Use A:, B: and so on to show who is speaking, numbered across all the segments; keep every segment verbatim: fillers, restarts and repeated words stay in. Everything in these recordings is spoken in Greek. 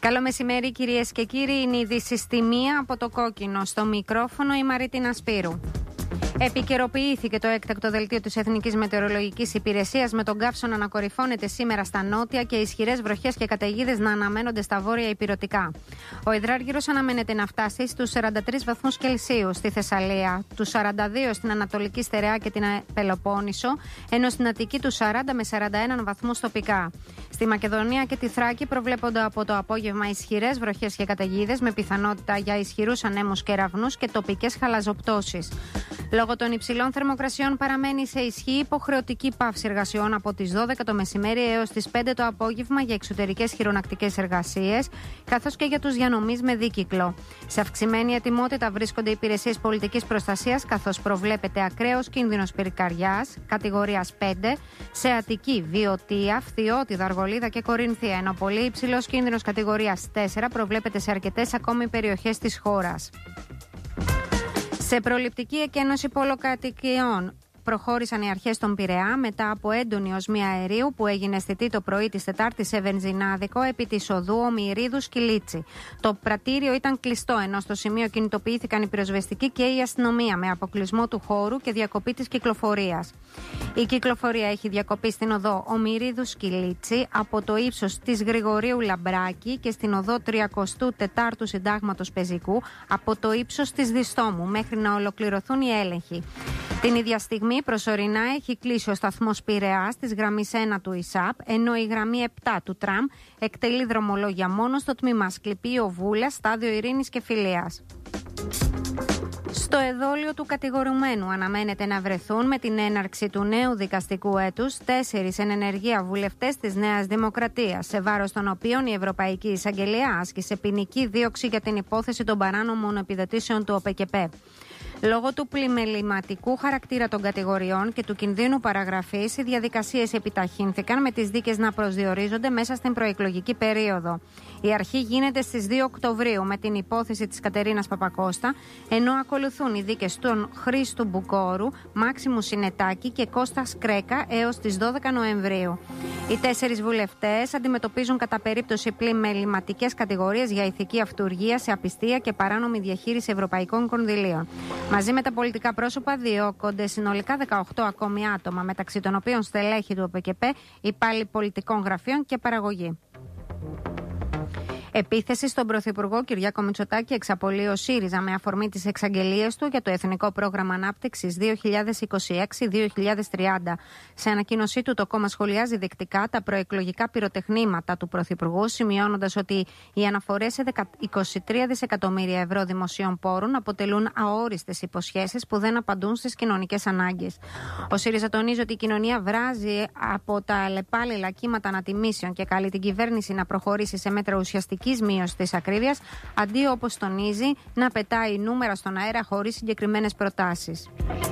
A: Καλό μεσημέρι, κυρίες και κύριοι. Είναι η είδηση στη μία από το κόκκινο. Στο μικρόφωνο η Μαρίτινα Σπύρου. Επικαιροποιήθηκε το έκτακτο δελτίο της Εθνικής Μετεωρολογικής Υπηρεσίας, με τον καύσωνα να ανακορυφώνεται σήμερα στα νότια και ισχυρές βροχές και καταιγίδες να αναμένονται στα βόρεια ηπειρωτικά. Ο υδράργυρος αναμένεται να φτάσει στους σαράντα τρεις βαθμούς Κελσίου στη Θεσσαλία, τους σαράντα δύο στην Ανατολική Στερεά και την Πελοπόννησο, ενώ στην Αττική τους σαράντα με σαράντα ένα βαθμούς τοπικά. Στη Μακεδονία και τη Θράκη προβλέπονται από το απόγευμα ισχυρές βροχές και καταιγίδες, με πιθανότητα για ισχυρούς ανέμους και ραυνούς και τοπικές χαλαζοπτώσεις. Λόγω των υψηλών θερμοκρασιών παραμένει σε ισχύ υποχρεωτική πάυση εργασιών από τις δώδεκα το μεσημέρι έως τις πέντε το απόγευμα για εξωτερικές χειρονακτικές εργασίες, καθώς και για τους διανομείς με δίκυκλο. Σε αυξημένη ετοιμότητα βρίσκονται οι υπηρεσίες πολιτικής προστασίας, καθώς προβλέπεται ακραίος κίνδυνος πυρκαγιάς κατηγορίας πέντε σε Αττική, Βιωτία, Φθιώτιδα, Αργολίδα και Κορινθία, ενώ πολύ υψηλός κίνδυνος κατηγορίας τέσσερα προβλέπεται σε αρκετές ακόμη περιοχές της χώρας. Σε προληπτική εκένωση πολυκατοικιών προχώρησαν οι αρχές στον Πειραιά μετά από έντονη οσμία αερίου που έγινε αισθητή το πρωί της Τετάρτης σε βενζινάδικο επί της οδού Ομηρίδου-Σκυλίτσι. Το πρατήριο ήταν κλειστό, ενώ στο σημείο κινητοποιήθηκαν οι πυροσβεστικοί και η αστυνομία, με αποκλεισμό του χώρου και διακοπή της κυκλοφορίας. Η κυκλοφορία έχει διακοπεί στην οδό Ομηρίδου-Σκυλίτσι από το ύψος της Γρηγορίου Λαμπράκη και στην οδό τριακοστού τετάρτου Συντάγματος Πεζικού από το ύψος της Διστόμου, μέχρι να ολοκληρωθούν οι έλεγχοι. Την ίδια στιγμή προσωρινά έχει κλείσει ο σταθμός Πειραιάς της γραμμής ένα του ΙΣΑΠ, ενώ η γραμμή επτά του τραμ εκτελεί δρομολόγια μόνο στο τμήμα Ασκληπείο Βούλας, στάδιο Ειρήνης και Φιλίας. Στο εδόλιο του κατηγορουμένου αναμένεται να βρεθούν με την έναρξη του νέου δικαστικού έτους τέσσερις εν ενεργεία βουλευτές της Νέας Δημοκρατίας, σε βάρος των οποίων η Ευρωπαϊκή Εισαγγελία άσκησε ποινική δίωξη για την υπόθεση των παράνομων επιδοτήσεων του ΟΠΕΚΕΠΕ. Λόγω του πλημεληματικού χαρακτήρα των κατηγοριών και του κινδύνου παραγραφής, οι διαδικασίες επιταχύνθηκαν, με τις δίκες να προσδιορίζονται μέσα στην προεκλογική περίοδο. Η αρχή γίνεται στις δύο Οκτωβρίου με την υπόθεση της Κατερίνας Παπακώστα, ενώ ακολουθούν οι δίκες των Χρήστου Μπουκόρου, Μάξιμου Συνετάκη και Κώστας Κρέκα έως τις δώδεκα Νοεμβρίου. Οι τέσσερις βουλευτές αντιμετωπίζουν κατά περίπτωση πλημεληματικές κατηγορίες για ηθική αυτουργία σε απιστία και παράνομη διαχείριση ευρωπαϊκών κονδυλίων. Μαζί με τα πολιτικά πρόσωπα διώκονται συνολικά δεκαοκτώ ακόμη άτομα, μεταξύ των οποίων στελέχη του ΟΠΕΚΕΠΕ, υπάλληλοι πολιτικών γραφείων και παραγωγή. Επίθεση στον Πρωθυπουργό Κυριάκο Μητσοτάκη εξαπολύει ο ΣΥΡΙΖΑ με αφορμή τις εξαγγελίες του για το Εθνικό Πρόγραμμα Ανάπτυξης δύο χιλιάδες είκοσι έξι με δύο χιλιάδες τριάντα. Σε ανακοίνωσή του, το κόμμα σχολιάζει δεκτικά τα προεκλογικά πυροτεχνήματα του Πρωθυπουργού, σημειώνοντας ότι οι αναφορές σε είκοσι τρία δισεκατομμύρια ευρώ δημοσίων πόρων αποτελούν αόριστες υποσχέσεις που δεν απαντούν στις κοινωνικές ανάγκες. Ο ΣΥΡΙΖΑ τονίζει ότι η κοινωνία βράζει από τα αλλεπάλληλα κύματα ανατιμήσεων και καλεί την κυβέρνηση να προχωρήσει σε μέτρα ουσιαστική μείωση της ακρίβειας, αντί, όπως τονίζει, να πετάει νούμερα στον αέρα χωρίς συγκεκριμένες προτάσεις.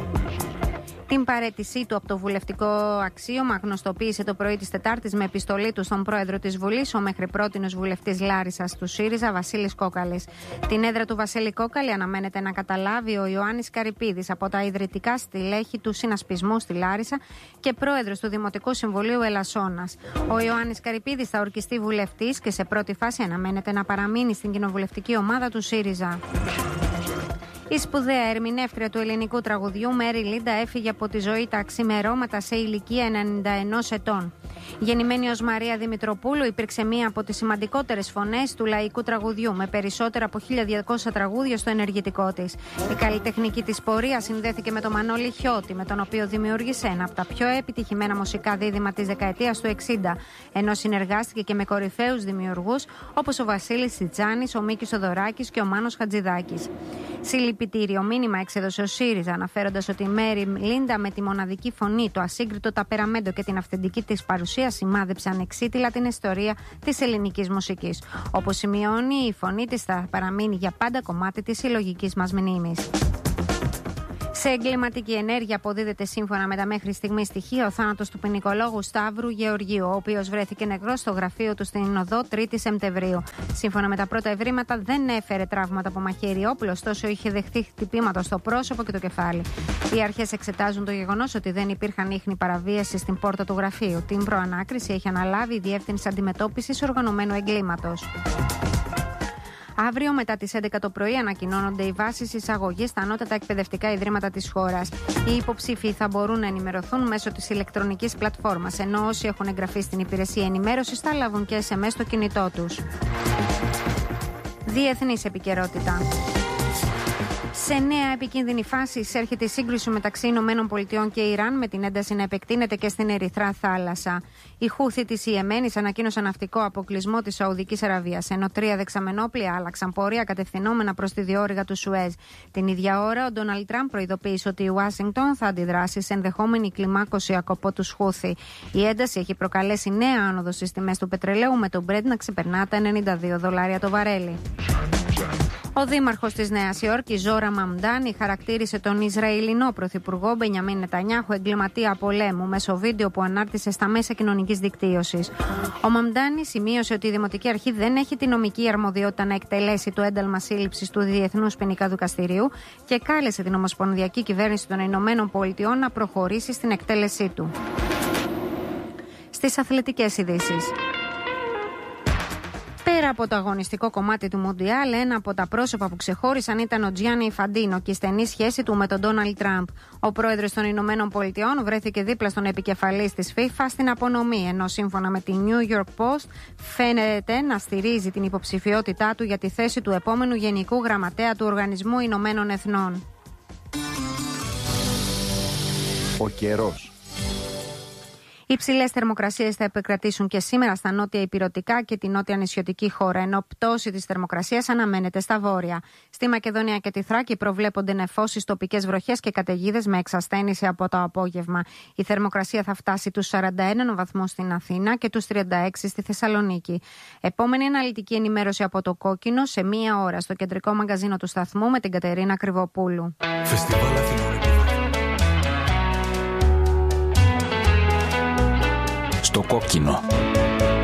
A: Την παραίτησή του από το βουλευτικό αξίωμα γνωστοποίησε το πρωί της Τετάρτης με επιστολή του στον πρόεδρο της Βουλής, ο μέχρι πρότινος βουλευτής Λάρισσας του ΣΥΡΙΖΑ, Βασίλης Κόκαλης. Την έδρα του Βασίλη Κόκαλη αναμένεται να καταλάβει ο Ιωάννης Καρυπίδης από τα ιδρυτικά στελέχη του Συνασπισμού στη Λάρισα και πρόεδρος του Δημοτικού Συμβουλίου Ελασσόνας. Ο Ιωάννης Καρυπίδης θα ορκιστεί βουλευτής και σε πρώτη φάση αναμένεται να παραμείνει στην κοινοβουλευτική ομάδα του ΣΥΡΙΖΑ. Η σπουδαία ερμηνεύτρια του ελληνικού τραγουδιού Μέρι Λίντα έφυγε από τη ζωή τα ξημερώματα σε ηλικία ενενήντα ενός ετών. Γεννημένη ως Μαρία Δημητροπούλου, υπήρξε μία από τις σημαντικότερες φωνές του λαϊκού τραγουδιού, με περισσότερα από χίλια διακόσια τραγούδια στο ενεργητικό της. Η καλλιτεχνική της πορεία συνδέθηκε με τον Μανώλη Χιώτη, με τον οποίο δημιούργησε ένα από τα πιο επιτυχημένα μουσικά δίδυμα της δεκαετίας του εξήντα, ενώ συνεργάστηκε και με κορυφαίους δημιουργούς όπως ο Βασίλης Τσιτζάνης, ο Μίκης Οδωράκης και ο Μάνος Χατζηδάκης. Συλληπιτήριο μήνυμα εξέδωσε ο ΣΥΡΙΖΑ, αναφέροντας ότι η Μέρι Λίντα, με τη μοναδική φωνή, το ασύγκριτο ταπεραμέντο και την αυθεντική της παρουσία, σημάδεψε ανεξίτηλα την ιστορία της ελληνικής μουσικής. Όπως σημειώνει, η φωνή της θα παραμείνει για πάντα κομμάτι της συλλογικής μας μνήμης. Σε εγκληματική ενέργεια αποδίδεται, σύμφωνα με τα μέχρι στιγμή στοιχεία, ο θάνατος του ποινικολόγου Σταύρου Γεωργίου, ο οποίος βρέθηκε νεκρός στο γραφείο του στην οδό τρίτη Σεπτεμβρίου. Σύμφωνα με τα πρώτα ευρήματα, δεν έφερε τραύματα από μαχαίρι όπλο, ωστόσο είχε δεχτεί χτυπήματα στο πρόσωπο και το κεφάλι. Οι αρχές εξετάζουν το γεγονός ότι δεν υπήρχαν ίχνη παραβίαση στην πόρτα του γραφείου. Την προανάκριση έχει αναλάβει η Διεύθυνση Αντιμετώπισης Οργανωμένου Εγκλήματος. Αύριο μετά τις έντεκα το πρωί ανακοινώνονται οι βάσεις εισαγωγής στα ανώτατα εκπαιδευτικά ιδρύματα της χώρας. Οι υποψήφοι θα μπορούν να ενημερωθούν μέσω της ηλεκτρονικής πλατφόρμας, ενώ όσοι έχουν εγγραφεί στην υπηρεσία ενημέρωσης θα λάβουν και ες εμ ες στο κινητό τους. Διεθνής επικαιρότητα. Σε νέα επικίνδυνη φάση εισέρχεται η σύγκρουση μεταξύ Ηνωμένων Πολιτειών και Ιράν, με την ένταση να επεκτείνεται και στην Ερυθρά θάλασσα. Οι Χούθοι της Ιεμένης ανακοίνωσαν ναυτικό αποκλεισμό της Σαουδικής Αραβίας, ενώ τρία δεξαμενόπλια άλλαξαν πορεία κατευθυνόμενα προς τη διόρυγα του Σουέζ. Την ίδια ώρα, ο Ντόναλντ Τραμπ προειδοποίησε ότι η Ουάσιγκτον θα αντιδράσει σε ενδεχόμενη κλιμάκωση από τους Χούθοι. Η ένταση έχει προκαλέσει νέα άνοδο στις τιμές του πετρελαίου, με το Brent να ξεπερνά τα ενενήντα δύο δολάρια το βαρέλι. Ο δήμαρχος της Νέας Υόρκης, Ζόρα Μαμντάνι, χαρακτήρισε τον Ισραηλινό πρωθυπουργό Μπενιαμίν Νετανιάχου εγκληματία πολέμου μέσω βίντεο που ανάρτησε στα μέσα κοινωνικής δικτύωσης. Ο Μαμντάνι σημείωσε ότι η Δημοτική Αρχή δεν έχει τη νομική αρμοδιότητα να εκτελέσει το ένταλμα σύλληψης του Διεθνούς Ποινικά Δικαστηρίου και κάλεσε την Ομοσπονδιακή Κυβέρνηση των Ηνωμένων Πολιτειών να προχωρήσει στην εκτέλεσή του. Στις αθλητικές ειδήσεις. Πέρα από το αγωνιστικό κομμάτι του Μουντιάλ, ένα από τα πρόσωπα που ξεχώρισαν ήταν ο Τζιάννι Ινφαντίνο και η στενή σχέση του με τον Ντόναλντ Τραμπ. Ο πρόεδρος των Ηνωμένων Πολιτειών βρέθηκε δίπλα στον επικεφαλής της FIFA στην απονομή, ενώ σύμφωνα με τη New York Post φαίνεται να στηρίζει την υποψηφιότητά του για τη θέση του επόμενου Γενικού Γραμματέα του Οργανισμού Ηνωμένων Εθνών.
B: Ο καιρός.
A: Οι υψηλές θερμοκρασίες θα επικρατήσουν και σήμερα στα νότια ηπειρωτικά και τη νότια νησιωτική χώρα, ενώ πτώση της θερμοκρασίας αναμένεται στα βόρεια. Στη Μακεδονία και τη Θράκη προβλέπονται νεφώσεις, τοπικές βροχές και καταιγίδες με εξασθένηση από το απόγευμα. Η θερμοκρασία θα φτάσει τους σαράντα ένα βαθμούς στην Αθήνα και τους τριάντα έξι στη Θεσσαλονίκη. Επόμενη αναλυτική ενημέρωση από το Κόκκινο σε μία ώρα στο κεντρικό μαγκαζίνο του σταθμού με την Κατερίνα Κρυβοπούλου.
C: Φεστιβάλ Αθηνών.
B: Στο Κόκκινο.